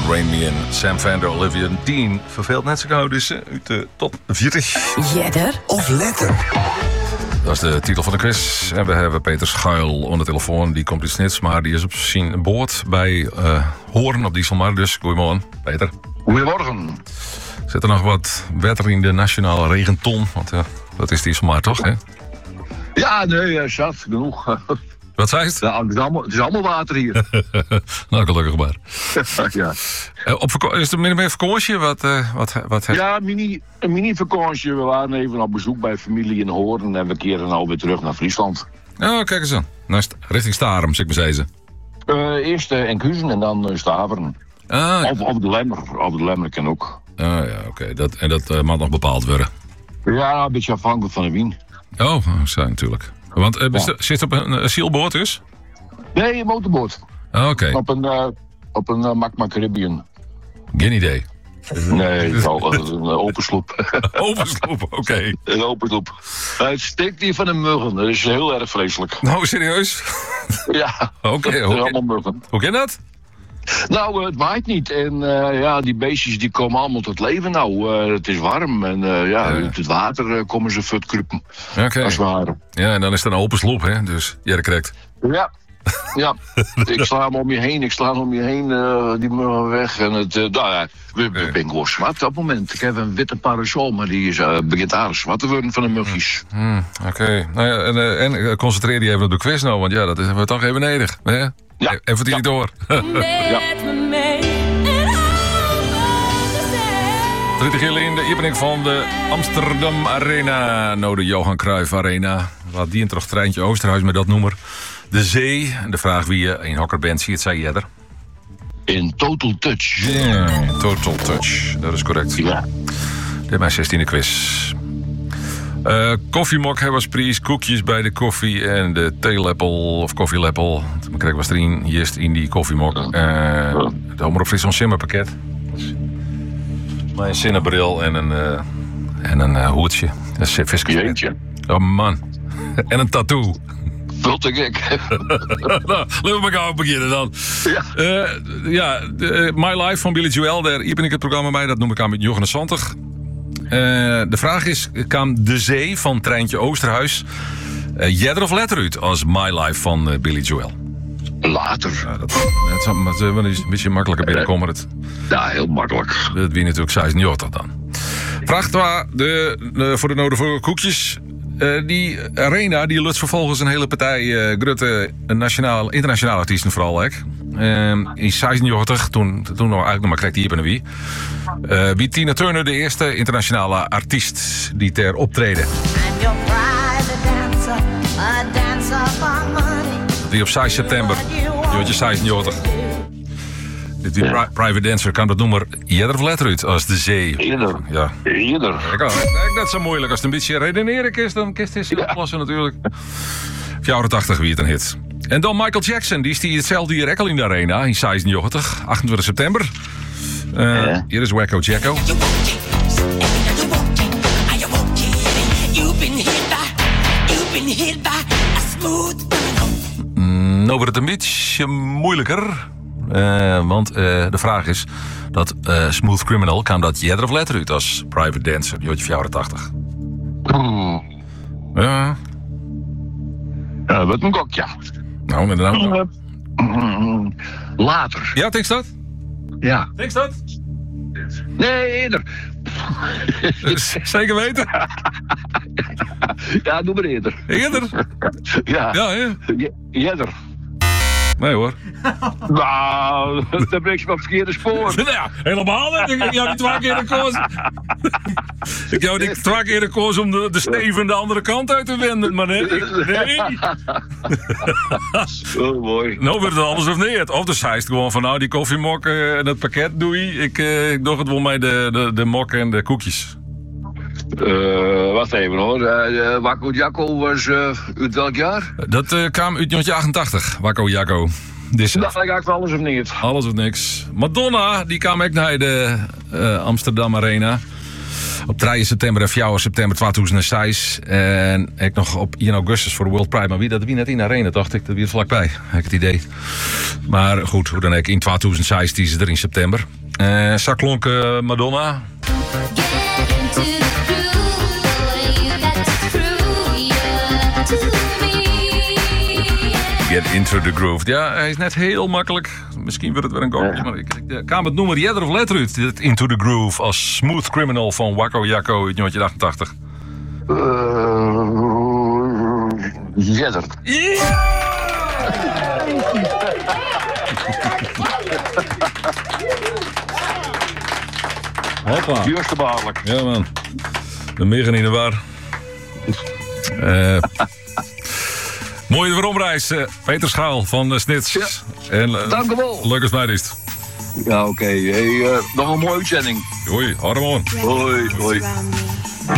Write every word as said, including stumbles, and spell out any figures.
Rain Me In. Sam Fender, Olivia Dean. Verveelt net zo gauw dus uit de top veertig. Jedder of letter? Dat is de titel van de quiz. En we hebben Peter Schuil aan de telefoon. Die komt iets nits, maar die is op zijn boord bij uh, Hoorn op Dieselmar. Dus goedemorgen, Peter. Goedemorgen. Zit er nog wat wetter in de nationale regenton? Want uh, dat is Dieselmar toch, hè? Ja, nee, uh, zat, genoeg. Wat zei het? Ja, het, is allemaal, het is allemaal water hier. Nou, gelukkig maar. ja. Uh, op vako- is er meer meer vakantie? Wat, uh, wat, wat heeft... Ja, mini, een mini-vakantie. We waren even op bezoek bij familie in Hoorn en we keren nou weer terug naar Friesland. Oh, kijk eens aan. Nou, richting Starum, zeg maar zeggen. Uh, eerst uh, Enkhuizen en dan uh, Staveren. Ah, ja. Of, of de Lemmer. Of de Lemmer kan ook. Ah ja, oké. Okay. Dat, en dat uh, mag nog bepaald worden? Ja, een beetje afhankelijk van de wien. Oh, zo natuurlijk. Want uh, ja. Zit op een uh, zielboot dus? Nee, een motorboot. Ah, oké. Okay. Op een, uh, op een uh, Magma Caribbean. Geen idee. Nee, het is al uh, een open sloep. Open sloep, oké. Okay. Een open sloep. Uh, het stikt hier van de muggen. Dat is heel erg vreselijk. Nou, serieus? Ja, oké. Okay, het okay. is allemaal muggen. Hoe kan dat? Nou, uh, het waait niet. En uh, ja, die beestjes die komen allemaal tot leven nou. Uh, het is warm en uh, ja, ja. uit het water uh, komen ze futkruppen. Oké. Okay. Als het ware. Ja, en dan is het een open sloep, hè? Dus ja, dat correct. Ja. Ja, ik sla hem om je heen, ik sla hem om je heen, uh, die muggen weg. En het, uh, nou ja, we, we ben gewoon zwart op het moment. Ik heb een witte parasol, maar die is, uh, begint aardig zwart te worden van de muggies. Mm, Oké, okay. nou ja, en, uh, en uh, concentreer je even op de quiz nou, want ja, dat hebben we toch even nodig. Hè? Ja. Even die ja. door. ja. dertig juli in de opening van de Amsterdam Arena. Nou, de Johan Cruijff Arena. Wat die een terug treintje Oosterhuis met dat nummer. De Zee. En de vraag wie je een hokker bent, zie het zei Jedder. In Total Touch. Ja, Total Touch. Dat is correct. Ja. Dit is mijn zestiende quiz. Uh, koffiemok hebben als prijs, koekjes bij de koffie en de theelepel of koffielepel. Dan krijg ik was erin, hier in die koffiemok. Uh, het Omroep Friesland simmerpakket. Mijn zinnebril en een, uh, en een uh, hoedje. Dat is viskersje. Oh man. En een tattoo. Veel te gek. Nou, laten we maar gauw beginnen dan. Ja, uh, ja uh, My Life van Billy Joel. Daar ben ik het programma bij. Dat noem ik aan met negenenzwantig. Uh, de vraag is, kwam De Zee van Treintje Oosterhuis uh, Jedder of letter uit als My Life van uh, Billy Joel? Later. Ja, dat, dat is wel een beetje makkelijker binnenkomen. Het, ja, heel makkelijk. Dat wie natuurlijk zevenennegentig dan. Vraag twee, de, de, voor de nodige koekjes. Uh, die arena die lukt vervolgens een hele partij uh, grote nationaal, internationale artiesten vooral. Hè. Uh, in zevenennegentig, toen, toen nog eigenlijk nog maar kreeg die hier wie. Uh, wie Tina Turner de eerste internationale artiest die ter optreden. Die op zes september, die zevenennegentig. Die pri- private dancer kan dat nummer Jedder of letter uit als De Zee. Eerder. Ja. Eerder. Kijk, dat is net zo moeilijk. Als het een beetje redeneren is, dan kan het ja. oplossen natuurlijk. vierentachtig wie het een hit. En dan Michael Jackson, die is die hetzelfde hier ook al in de arena in zevenennegentig, achtentwintig september. Uh, ja. Hier is Wacko Jacko. Mm, nou wordt het een beetje moeilijker. Uh, want uh, de vraag is dat uh, Smooth Criminal kan dat Jedder of letter uit als private dancer. Die had je vierentachtig. Hmm. Ja. Uh, wat een gokje. Nou, inderdaad. Uh, uh, later. Ja, denk je dat? Ja. Denk je dat? Nee, eerder. Zeker weten? Ja, doe maar eerder. Eerder? Ja. Ja, ja. Eerder. Nee hoor. Nou, dan breng je me op het verkeerde spoor. Nou ja, helemaal niet. Ik heb niet twee keer de koers. Ik heb niet twee keer de koers om de, de steven de andere kant uit te wenden. Maar nee. Ik, nee. Oh, mooi. Nou wordt het alles of niet. Of de zijst gewoon van nou die koffiemok uh, en het pakket doe je. Ik, uh, ik doe het wel met de, de, de mok en de koekjes. Uh, wacht even hoor. Uh, Wacko Jacko was uh, uit welk jaar? Dat uh, kwam uit negentien achtentachtig. Wacko Jacko. Dus, dat ga ik voor alles of niet. Alles of niks. Madonna, die kwam ook naar de uh, Amsterdam Arena. Op drie september en vier september tweeduizend zes. En ik nog op één augustus voor de World Pride. Maar wie dat wie net in de arena, dacht ik. Dat wie het vlakbij, heb ik het idee. Maar goed, hoe dan ook. In tweeduizend zes is het er in september. Uh, Saklonk uh, Madonna. Get into the groove. Ja, hij is net heel makkelijk. Misschien wordt het weer een gokje, maar ik, ik kan het noemen Jedder of Letter uit. Dit Into the Groove als Smooth Criminal van Wakko Jacko uit negentien achtentachtig. Uh, Jedder. Yeah! Hoppa. Juist behaarlijk. Ja, man. De megen in de war. Uh, mooie veromreis, uh, Peter Schaal van uh, Snits. Ja. En, uh, dank u wel. Leuk als mij is. Ja, oké. Okay. Hey, uh, nog een mooie uitzending. Hoi, harde man. Hoi, hoi.